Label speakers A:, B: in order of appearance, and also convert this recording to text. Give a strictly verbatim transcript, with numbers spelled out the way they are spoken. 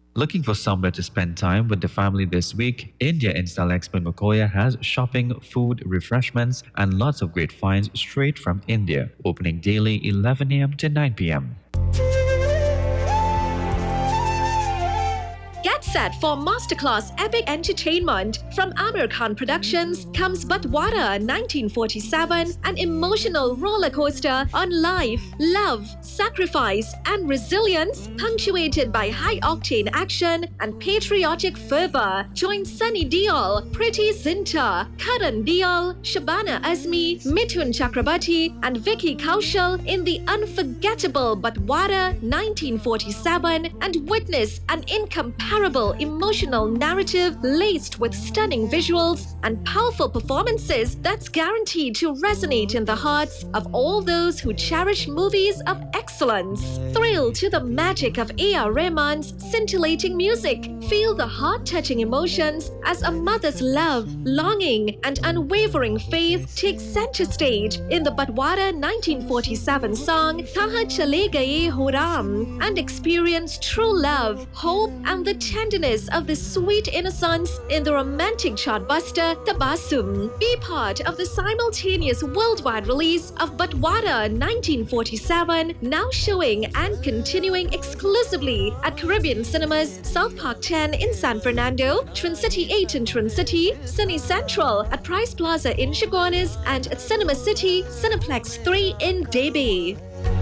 A: Looking for somewhere to spend time with the family this week? India in Style Expo Makoya has shopping, food, refreshments, and lots of great finds straight from India. Opening daily eleven a m to nine p m.
B: Get set for masterclass epic entertainment. From Amir Khan Productions comes Batwara nineteen forty-seven, an emotional roller coaster on life, love, sacrifice, and resilience, punctuated by high-octane action and patriotic fervor. Join Sunny Deol, Priti Zinta, Karan Deol, Shabana Azmi, Mithun Chakrabarti, and Vicky Kaushal in the unforgettable Batwara nineteen forty-seven and witness an incomparable emotional narrative laced with stunning visuals and powerful performances that's guaranteed to resonate in the hearts of all those who cherish movies of excellence. Thrill to the magic of A R. Rahman's scintillating music. Feel the heart-touching emotions as a mother's love, longing, and unwavering faith take center stage in the Batwara nineteen forty-seven song Kahan Chale Gaye Ho Ram, and experience true love, hope, and the tenderness of the sweet innocence in the romantic chartbuster Tabassum. Be part of the simultaneous worldwide release of Batwara nineteen forty-seven, now showing and continuing exclusively at Caribbean Cinemas, South Park ten in San Fernando, Twin City eight in Twin City, Cine Central at Price Plaza in Chaguanas, and at Cinema City, Cineplex three in Debe.